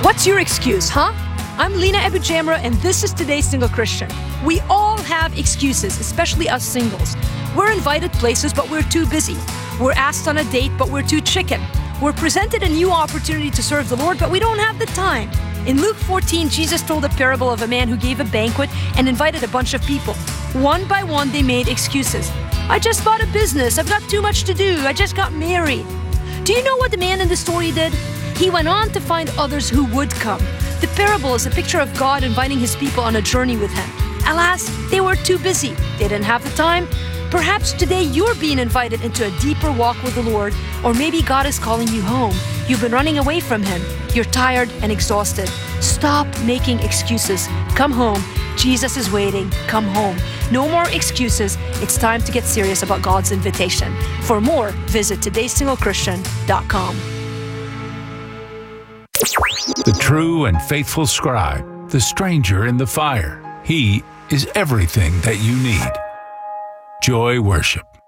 What's your excuse, huh? I'm Lena Abujamra, and this is Today's Single Christian. We all have excuses, especially us singles. We're invited places, but we're too busy. We're asked on a date, but we're too chicken. We're presented a new opportunity to serve the Lord, but we don't have the time. In Luke 14, Jesus told a parable of a man who gave a banquet and invited a bunch of people. One by one, they made excuses. I just bought a business. I've got too much to do. I just got married. Do you know what the man in the story did? He went on to find others who would come. The parable is a picture of God inviting his people on a journey with him. Alas, they were too busy. They didn't have the time. Perhaps today you're being invited into a deeper walk with the Lord, or maybe God is calling you home. You've been running away from Him. You're tired and exhausted. Stop making excuses. Come home. Jesus is waiting. Come home. No more excuses. It's time to get serious about God's invitation. For more, visit todaysinglechristian.com. The true and faithful scribe, the stranger in the fire. He is everything that you need. Joy Worship.